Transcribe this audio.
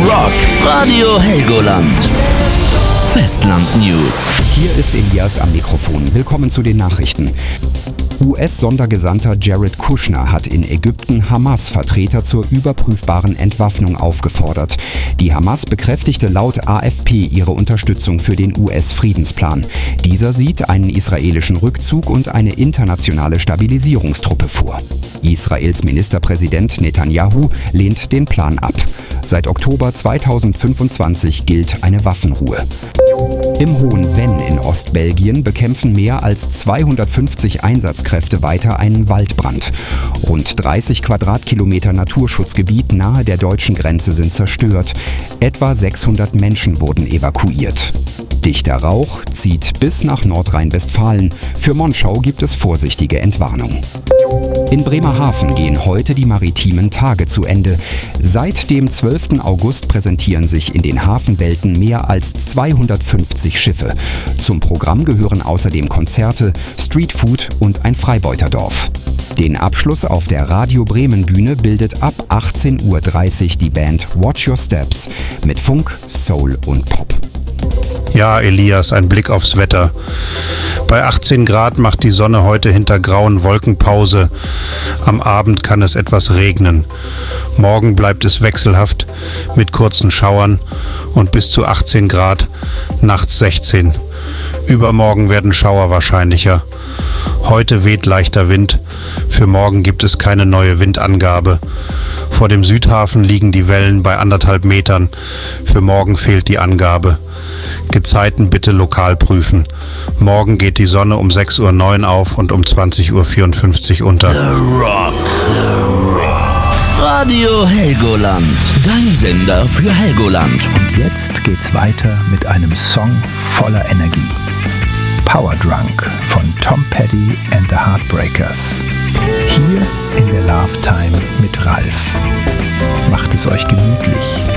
Rock Radio Helgoland. Festland News. Hier ist Elias am Mikrofon. Willkommen zu den Nachrichten. US-Sondergesandter Jared Kushner hat in Ägypten Hamas-Vertreter zur überprüfbaren Entwaffnung aufgefordert. Die Hamas bekräftigte laut AFP ihre Unterstützung für den US-Friedensplan. Dieser sieht einen israelischen Rückzug und eine internationale Stabilisierungstruppe vor. Israels Ministerpräsident Netanyahu lehnt den Plan ab. Seit Oktober 2025 gilt eine Waffenruhe. Im Hohen Venn in Ostbelgien bekämpfen mehr als 250 Einsatzkräfte weiter einen Waldbrand. Rund 30 Quadratkilometer Naturschutzgebiet nahe der deutschen Grenze sind zerstört. Etwa 600 Menschen wurden evakuiert. Dichter Rauch zieht bis nach Nordrhein-Westfalen. Für Monschau gibt es vorsichtige Entwarnung. In Bremerhaven gehen heute die maritimen Tage zu Ende. Seit dem 12. August präsentieren sich in den Hafenwelten mehr als 250 Schiffe. Zum Programm gehören außerdem Konzerte, Streetfood und ein Freibeuterdorf. Den Abschluss auf der Radio Bremen Bühne bildet ab 18:30 Uhr die Band Watch Your Steps mit Funk, Soul und Pop. Ja, Elias, ein Blick aufs Wetter. Bei 18 Grad macht die Sonne heute hinter grauen Wolken Pause. Am Abend kann es etwas regnen. Morgen bleibt es wechselhaft mit kurzen Schauern und bis zu 18 Grad, nachts 16. Übermorgen werden Schauer wahrscheinlicher. Heute weht leichter Wind. Für morgen gibt es keine neue Windangabe. Vor dem Südhafen liegen die Wellen bei 1,5 Metern. Für morgen fehlt die Angabe. Gezeiten bitte lokal prüfen. Morgen geht die Sonne um 6:09 Uhr auf und um 20:54 Uhr unter. The Rock. Radio Helgoland. Dein Sender für Helgoland. Und jetzt geht's weiter mit einem Song voller Energie. Power Drunk von Tom Petty and the Heartbreakers. Hier in der Love Time mit Ralf. Macht es euch gemütlich.